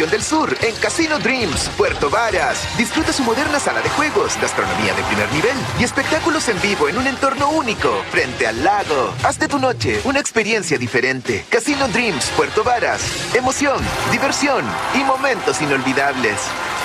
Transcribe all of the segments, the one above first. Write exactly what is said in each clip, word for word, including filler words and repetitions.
diversión del sur en Casino Dreams, Puerto Varas. Disfruta su moderna sala de juegos, gastronomía de primer nivel y espectáculos en vivo en un entorno único, frente al lago. Haz de tu noche una experiencia diferente. Casino Dreams, Puerto Varas. Emoción, diversión y momentos inolvidables.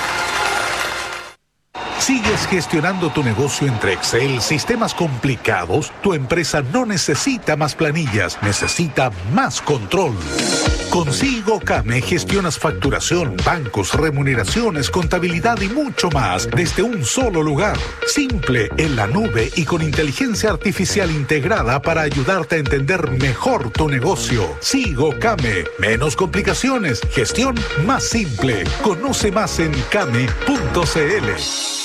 ¿Sigues gestionando tu negocio entre Excel, sistemas complicados? Tu empresa no necesita más planillas, necesita más control. Con SigoCame gestionas facturación, bancos, remuneraciones, contabilidad y mucho más desde un solo lugar. Simple, en la nube y con inteligencia artificial integrada para ayudarte a entender mejor tu negocio. SigoCame. Menos complicaciones, gestión más simple. Conoce más en came punto c l.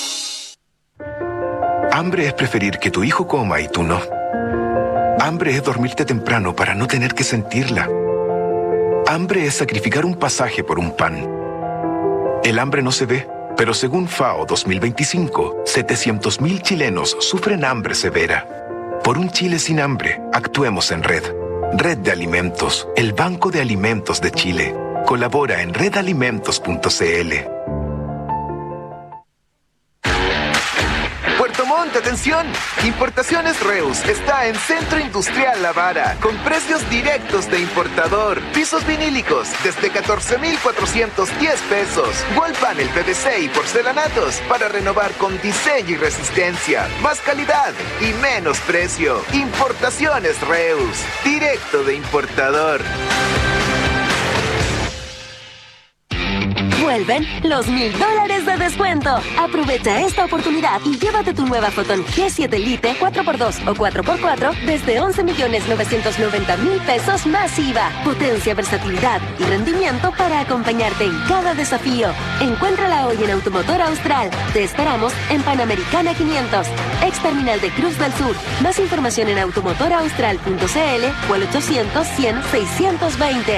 Hambre es preferir que tu hijo coma y tú no. Hambre es dormirte temprano para no tener que sentirla. Hambre es sacrificar un pasaje por un pan. El hambre no se ve, pero según FAO dos mil veinticinco, setecientos mil chilenos sufren hambre severa. Por un Chile sin hambre, actuemos en red. Red de Alimentos, el Banco de Alimentos de Chile. Colabora en red alimentos punto c l. Puerto Montt, atención. Importaciones Reus está en Centro Industrial La Vara, con precios directos de importador. Pisos vinílicos desde catorce mil cuatrocientos diez pesos. Wall panel P V C y porcelanatos para renovar con diseño y resistencia. Más calidad y menos precio. Importaciones Reus, directo de importador. Vuelven los mil dólares de descuento. Aprovecha esta oportunidad y llévate tu nueva Photon G siete Lite cuatro por dos o cuatro por cuatro desde once millones novecientos noventa mil pesos más I V A. Potencia, versatilidad y rendimiento para acompañarte en cada desafío. Encuéntrala hoy en Automotor Austral. Te esperamos en Panamericana quinientos, ex terminal de Cruz del Sur. Más información en automotor austral punto c l o al ochocientos cien seiscientos veinte.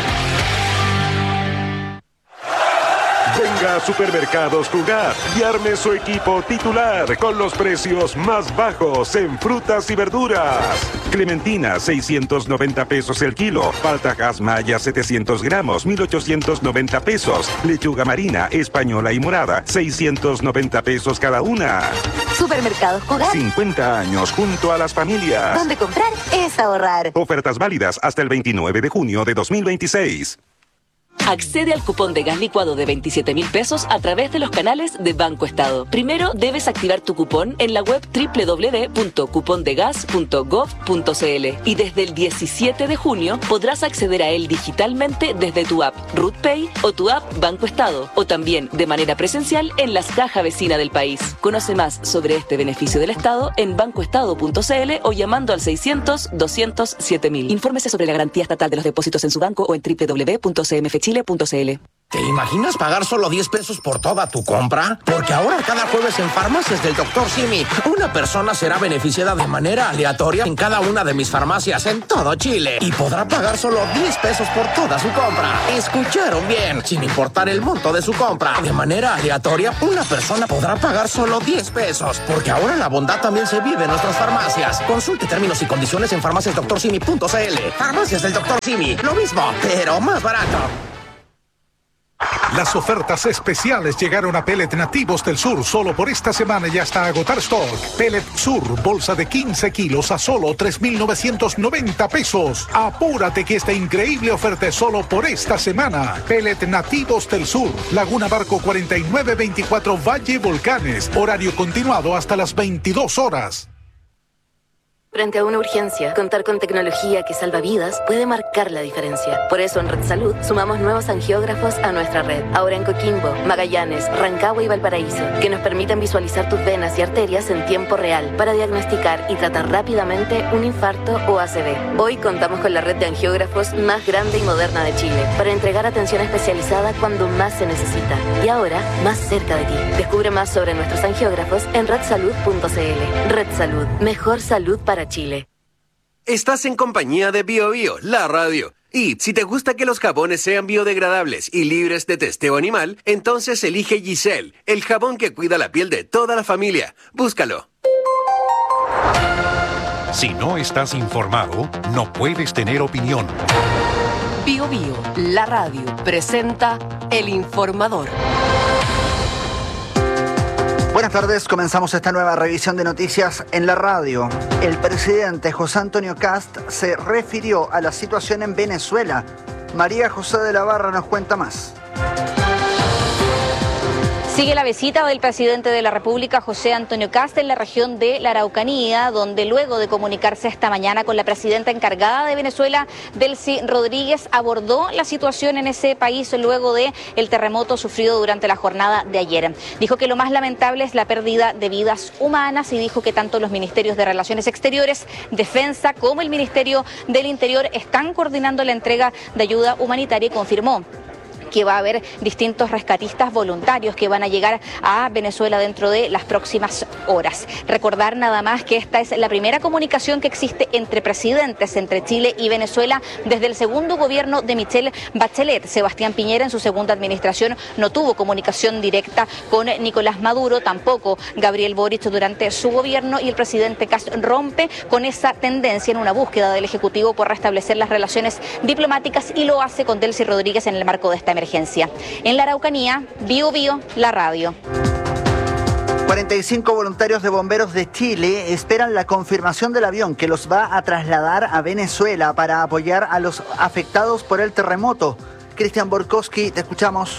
Venga a Supermercados Jugar y arme su equipo titular con los precios más bajos en frutas y verduras. Clementina, seiscientos noventa pesos el kilo. Paltajas Maya, setecientos gramos, mil ochocientos noventa pesos. Lechuga marina, española y morada, seiscientos noventa pesos cada una. Supermercados Jugar. cincuenta años junto a las familias. Donde comprar es ahorrar. Ofertas válidas hasta el veintinueve de junio de dos mil veintiséis. Accede al cupón de gas licuado de veintisiete mil pesos a través de los canales de Banco Estado. Primero debes activar tu cupón en la web doble u doble u doble u punto cupondegas punto gov punto c l y desde el diecisiete de junio podrás acceder a él digitalmente desde tu app RutPay o tu app Banco Estado o también de manera presencial en las cajas vecinas del país. Conoce más sobre este beneficio del Estado en bancoestado punto c l o llamando al seiscientos, doscientos, siete mil. Infórmese sobre la garantía estatal de los depósitos en su banco o en doble u doble u doble u punto c m f chile punto c l. ¿Te imaginas pagar solo diez pesos por toda tu compra? Porque ahora cada jueves en Farmacias del doctor Simi, una persona será beneficiada de manera aleatoria en cada una de mis farmacias en todo Chile y podrá pagar solo diez pesos por toda su compra. ¿Escucharon bien? Sin importar el monto de su compra. De manera aleatoria, una persona podrá pagar solo diez pesos. Porque ahora la bondad también se vive en nuestras farmacias. Consulte términos y condiciones en farmacias doctor simi punto c l. Farmacias del doctor Simi, lo mismo, pero más barato. Las ofertas especiales llegaron a Pellet Nativos del Sur. Solo por esta semana y hasta agotar stock. Pellet Sur, bolsa de quince kilos a solo tres mil novecientos noventa pesos. Apúrate que esta increíble oferta es solo por esta semana. Pellet Nativos del Sur, Laguna Barco cuarenta y nueve veinticuatro Valle Volcanes. Horario continuado hasta las veintidós horas. Frente a una urgencia, contar con tecnología que salva vidas puede marcar la diferencia. Por eso en Red Salud sumamos nuevos angiógrafos a nuestra red. Ahora en Coquimbo, Magallanes, Rancagua y Valparaíso, que nos permiten visualizar tus venas y arterias en tiempo real para diagnosticar y tratar rápidamente un infarto o A C V. Hoy contamos con la red de angiógrafos más grande y moderna de Chile para entregar atención especializada cuando más se necesita. Y ahora, más cerca de ti. Descubre más sobre nuestros angiógrafos en red salud punto c l. Red Salud, mejor salud para Chile. Estás en compañía de Bio Bio, la radio. Y si te gusta que los jabones sean biodegradables y libres de testeo animal, entonces elige Giselle, el jabón que cuida la piel de toda la familia. Búscalo. Si no estás informado, no puedes tener opinión. Bio Bio, la radio, presenta El Informador. Buenas tardes, comenzamos esta nueva revisión de noticias en la radio. El presidente José Antonio Kast se refirió a la situación en Venezuela. María José de la Barra nos cuenta más. Sigue la visita del presidente de la República, José Antonio Kast, en la región de la Araucanía, donde luego de comunicarse esta mañana con la presidenta encargada de Venezuela, Delcy Rodríguez, abordó la situación en ese país luego de el terremoto sufrido durante la jornada de ayer. Dijo que lo más lamentable es la pérdida de vidas humanas y dijo que tanto los ministerios de Relaciones Exteriores, Defensa, como el Ministerio del Interior están coordinando la entrega de ayuda humanitaria y confirmó que va a haber distintos rescatistas voluntarios que van a llegar a Venezuela dentro de las próximas horas. Recordar nada más que esta es la primera comunicación que existe entre presidentes, entre Chile y Venezuela, desde el segundo gobierno de Michelle Bachelet. Sebastián Piñera en su segunda administración no tuvo comunicación directa con Nicolás Maduro, tampoco Gabriel Boric durante su gobierno, y el presidente Kast rompe con esa tendencia en una búsqueda del Ejecutivo por restablecer las relaciones diplomáticas y lo hace con Delcy Rodríguez en el marco de esta emergencia. En la Araucanía, Bio Bio, la radio. cuarenta y cinco voluntarios de bomberos de Chile esperan la confirmación del avión que los va a trasladar a Venezuela para apoyar a los afectados por el terremoto. Cristian Borkowski, te escuchamos.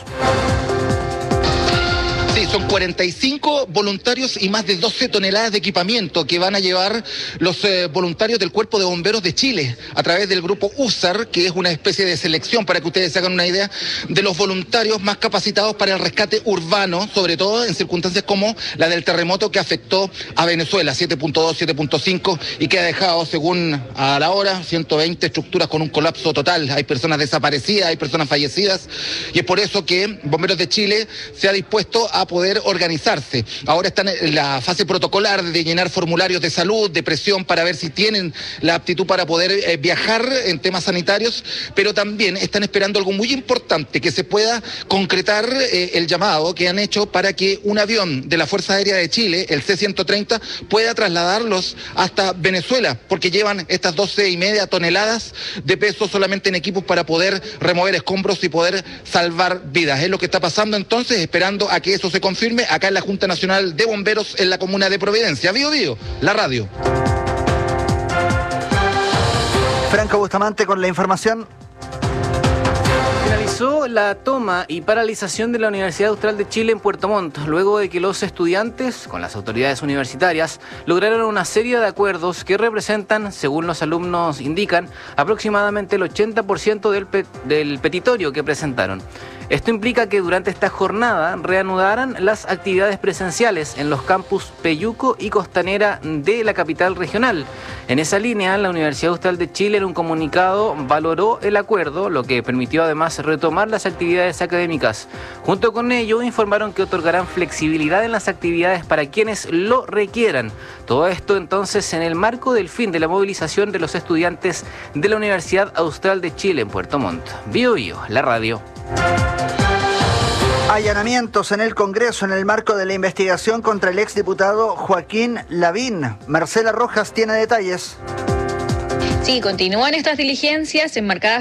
Sí, son cuarenta y cinco voluntarios y más de doce toneladas de equipamiento que van a llevar los eh, voluntarios del Cuerpo de Bomberos de Chile a través del grupo U S A R, que es una especie de selección, para que ustedes se hagan una idea, de los voluntarios más capacitados para el rescate urbano, sobre todo en circunstancias como la del terremoto que afectó a Venezuela, siete punto dos, siete punto cinco, y que ha dejado, según a la hora, ciento veinte estructuras con un colapso total. Hay personas desaparecidas, hay personas fallecidas, y es por eso que Bomberos de Chile se ha dispuesto a poder organizarse. Ahora están en la fase protocolar de llenar formularios de salud, de presión, para ver si tienen la aptitud para poder eh, viajar en temas sanitarios, pero también están esperando algo muy importante, que se pueda concretar eh, el llamado que han hecho para que un avión de la Fuerza Aérea de Chile, el C ciento treinta, pueda trasladarlos hasta Venezuela, porque llevan estas doce y media toneladas de peso solamente en equipos para poder remover escombros y poder salvar vidas. Es lo que está pasando entonces, esperando a que eso se confirme acá en la Junta Nacional de Bomberos en la comuna de Providencia. Bio Bio, la radio. Franco Bustamante con la información. Finalizó la toma y paralización de la Universidad Austral de Chile en Puerto Montt, luego de que los estudiantes, con las autoridades universitarias, lograron una serie de acuerdos que representan, según los alumnos indican, aproximadamente el ochenta por ciento del, pe- del petitorio que presentaron. Esto implica que durante esta jornada reanudaran las actividades presenciales en los campus Peyuco y Costanera de la capital regional. En esa línea, la Universidad Austral de Chile en un comunicado valoró el acuerdo, lo que permitió además retomar las actividades académicas. Junto con ello, informaron que otorgarán flexibilidad en las actividades para quienes lo requieran. Todo esto entonces en el marco del fin de la movilización de los estudiantes de la Universidad Austral de Chile en Puerto Montt. Bio Bio, la radio. Allanamientos en el Congreso en el marco de la investigación contra el exdiputado Joaquín Lavín. Marcela Rojas tiene detalles. Sí, continúan estas diligencias enmarcadas